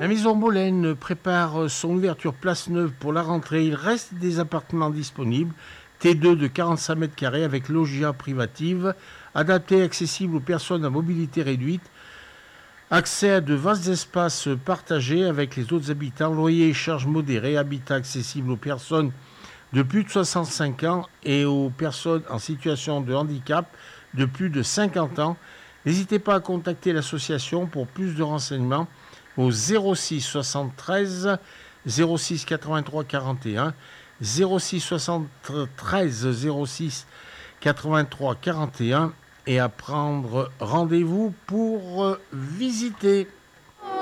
La maison Bolène prépare son ouverture place neuve pour la rentrée. Il reste des appartements disponibles. T2 de 45 mètres carrés avec loggia privative, adapté et accessible aux personnes à mobilité réduite. Accès à de vastes espaces partagés avec les autres habitants. Loyer et charges modérées. Habitat accessible aux personnes de plus de 65 ans et aux personnes en situation de handicap de plus de 50 ans. N'hésitez pas à contacter l'association pour plus de renseignements au 06 73 06 83 41, 06 73 06 83 41 et à prendre rendez-vous pour visiter.